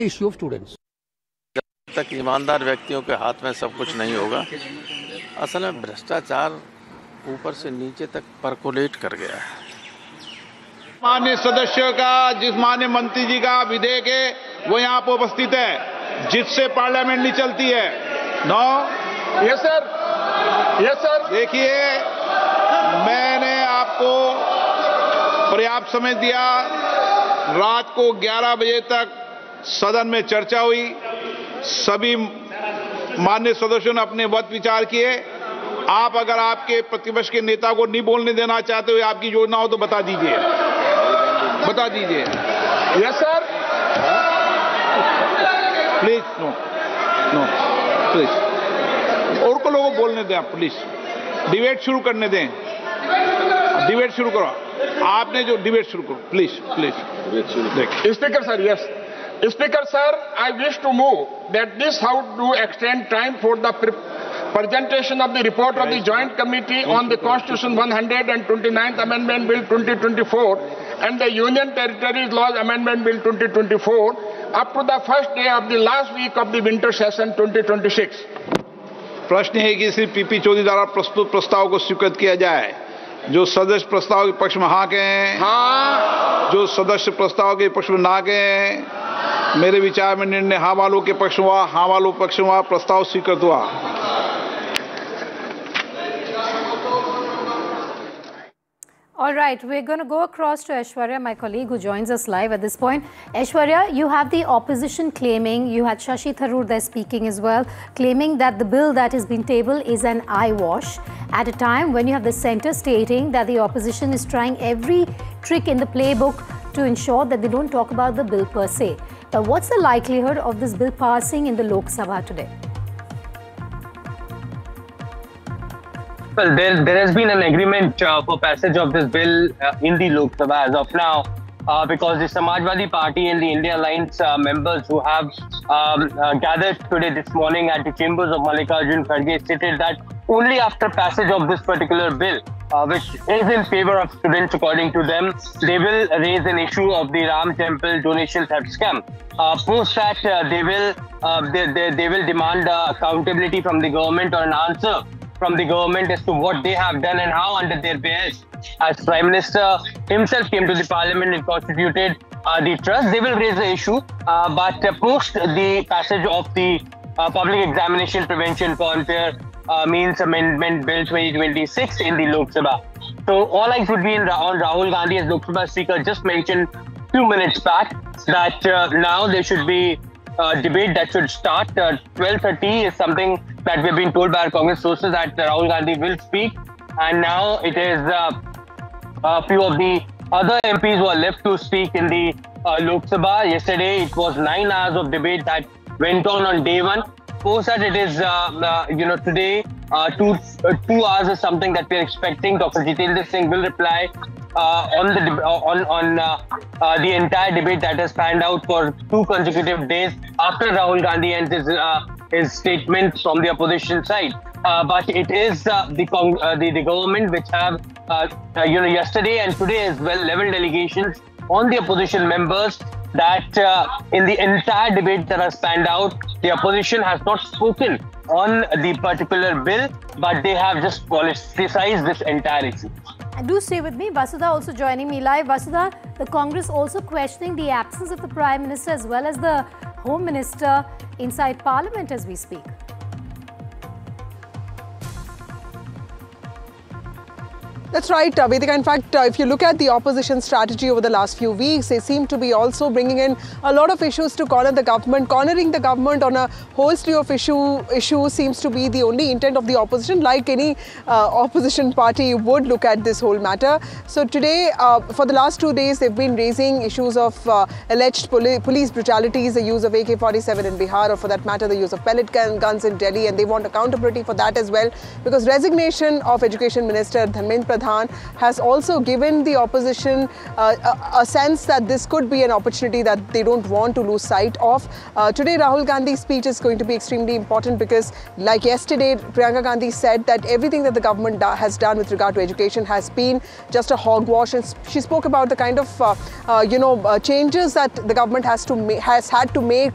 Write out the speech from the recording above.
issue of students. जब तक ईमानदार व्यक्तियों के हाथ में सब कुछ नहीं होगा, असल में भ्रष्टाचार ऊपर से नीचे तक परकोलेट कर गया है। माननीय सदस्य का, जिस माननीय मंत्री जी का विधेयक है वो यहाँ पर उपस्थित है, जिससे पार्लियामेंट नहीं चलती है। No, yes sir, yes sir. देखिए, मैंने आपको पर्याप्त समय दिया। रात को 11 बजे तक सदन में चर्चा हुई, सभी माननीय सदस्यों ने अपने मत विचार किए। आप अगर आपके प्रतिपक्ष के नेता को नहीं बोलने देना चाहते हो, आपकी योजना हो तो बता दीजिए, बता दीजिए। Yes sir, please. No no, please. और को लोगों को बोलने दें आप, प्लीज। डिबेट शुरू करने दें, डिबेट शुरू करो। आपने जो डिबेट शुरू करो, please please. Speaker sir, yes. Speaker sir, I wish to move that this House do extend time for the presentation of the report of the Joint Committee on the Constitution 129th Amendment Bill 2024 and the Union Territories Laws Amendment Bill 2024 up to the first day of the last week of the winter session 2026. प्रश्न है कि Shri PP Chaudhary द्वारा प्रस्तुत प्रस्ताव को स्वीकृत किया जाए। जो सदस्य प्रस्ताव के पक्ष में हाँ कहें, हाँ। जो सदस्य प्रस्ताव के पक्ष में ना कहें। मेरे विचार में निर्णय हाँ वालों के पक्ष में हुआ, हाँ वालों पक्ष में हुआ, प्रस्ताव स्वीकृत हुआ। All right, we're going to go across to Aishwarya, my colleague who joins us live at this point. Aishwarya, you have the opposition claiming, you had Shashi Tharoor there speaking as well, claiming that the bill that has been tabled is an eyewash at a time when you have the centre stating that the opposition is trying every trick in the playbook to ensure that they don't talk about the bill per se. Now, what's the likelihood of this bill passing in the Lok Sabha today? Well, there has been an agreement for passage of this bill in the Lok Sabha as of now, because the Samajwadi Party and the India Alliance members who have gathered today this morning at the chambers of Mallikarjun Kharge stated that only after passage of this particular bill, which is in favor of students according to them, they will raise an issue of the Ram Temple donation theft scam. Post that, they will demand accountability from the government or an answer from the government as to what they have done and how under their behest, as Prime Minister himself came to the Parliament and constituted the trust, they will raise the issue. But post the passage of the Public Examination Prevention Contour Means Amendment Bill 2026 in the Lok Sabha. So all eyes would be on Rahul Gandhi, as Lok Sabha Speaker just mentioned a few minutes back, that now there should be debate that should start. 12:30 is something that we've been told by our Congress sources that Rahul Gandhi will speak, and now it is a few of the other MPs who are left to speak in the Lok Sabha. Yesterday it was 9 hours of debate that went on day one. Post that it is today 2 hours is something that we are expecting. Dr. Jitendra Singh will reply on the entire debate that has panned out for 2 consecutive days after Rahul Gandhi ends his statement from the opposition side. But it is the government which have yesterday and today as well leveled allegations on the opposition members that in the entire debate that has panned out, the opposition has not spoken on the particular bill, but they have just politicized this entire issue. And do stay with me. Vasudha also joining me live. Vasudha, the Congress also questioning the absence of the Prime Minister as well as the Home Minister inside Parliament as we speak. That's right, Vedika. In fact, if you look at the opposition strategy over the last few weeks, they seem to be also bringing in a lot of issues to corner the government. Cornering the government on a whole slew of issues seems to be the only intent of the opposition, like any opposition party would look at this whole matter. So today, for the last 2 days, they've been raising issues of alleged police brutalities, the use of AK-47 in Bihar, or for that matter, the use of pellet guns in Delhi, and they want accountability for that as well, because resignation of Education Minister Dharmendra Pradhan has also given the opposition a sense that this could be an opportunity that they don't want to lose sight of. Today, Rahul Gandhi's speech is going to be extremely important because, like yesterday, Priyanka Gandhi said that everything that the government has done with regard to education has been just a hogwash, and she spoke about the kind of changes that the government has had to make